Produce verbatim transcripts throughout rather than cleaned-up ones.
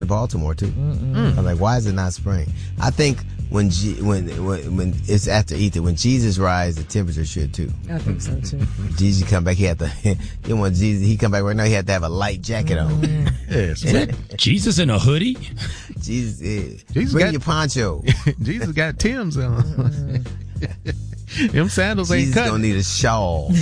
in Baltimore too. Mm. I'm like, why is it not spring? I think when G, when, when when it's after Easter, when Jesus rise, the temperature should too. I think so too. Jesus come back, he had to. You know, when Jesus he come back right now, he had to have a light jacket on. Mm. Yes. Jesus in a hoodie. Jesus, yeah. Jesus bring got, your poncho. Jesus got Tim's on. Mm. Them sandals ain't Jesus cutting. gonna need a shawl.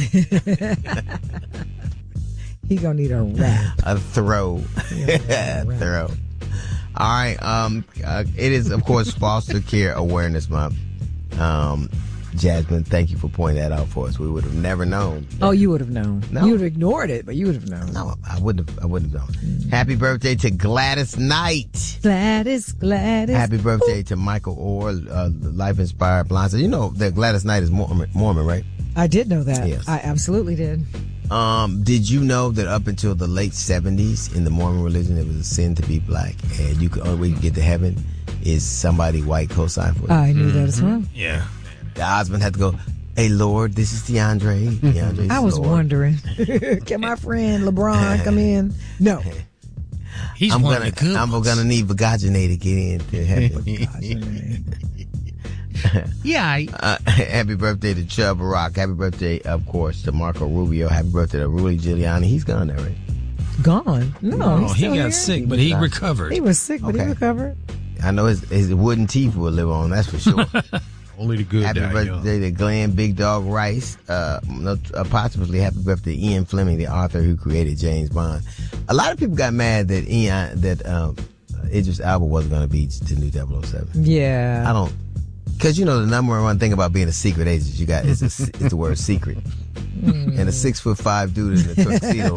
He gonna need a wrap. A throw. A throw. All right. Um, uh, it is, of course, Foster Care Awareness Month. Um, Jasmine, thank you for pointing that out for us. We would have never known. Oh, you would have known. No. You would have ignored it, but you would have known. No, I wouldn't have. I wouldn't have known. Mm. Happy birthday to Gladys Knight. Gladys, Gladys. Happy birthday Ooh. to Michael Orr, uh, Life Inspired Blind. So you know that Gladys Knight is Mormon, Mormon, right? I did know that. Yes. I absolutely did. Um, did you know that up until the late seventies in the Mormon religion, it was a sin to be black, and you could only way you could get to heaven is somebody white co-sign for it? I knew mm-hmm. that as well. Yeah. The husband had to go, hey, Lord, this is DeAndre. DeAndre's I was Lord. wondering, can my friend LeBron come in? No. He's I'm one gonna, of the good I'm ones. gonna need Vagajane to get into heaven. Yeah. Uh, happy birthday to Chubb Rock. Happy birthday, of course, to Marco Rubio. Happy birthday to Rudy Giuliani. He's gone there, right? Gone? No, no he's he still got here. sick, but he recovered. He was sick, but okay. he recovered. I know his, his wooden teeth will live on, that's for sure. Only the good Happy die birthday young. to Glenn Big Dog Rice. Uh, approximately happy birthday to Ian Fleming, the author who created James Bond. A lot of people got mad that Ian, that um, Idris Elba wasn't going to be the new double oh seven. Yeah. I don't, because you know the number one thing about being a secret agent you got is, a, is the word secret. Mm. And a six foot five dude in a tuxedo,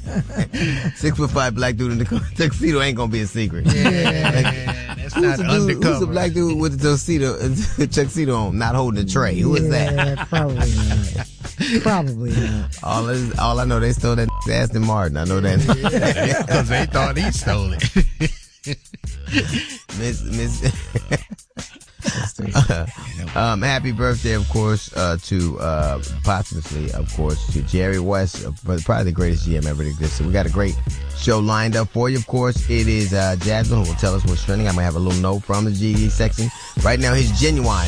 six foot five black dude in the tuxedo ain't gonna be a secret. Yeah, like, that's who's not dude, undercover. Who's a black dude with the tuxedo, tuxedo on, not holding a tray? Who is yeah, that? Probably not. Probably not. All, is, all I know, they stole that Aston Martin. I know that because they thought he stole it. Miss Miss. Uh, um, happy birthday, of course, uh, to uh, posthumously, of course, to Jerry West, uh, probably the greatest G M ever existed. We got a great show lined up for you. Of course, it is uh, Jasmine who will tell us what's trending. I'm gonna have a little note from the G D section right now. His Genuine.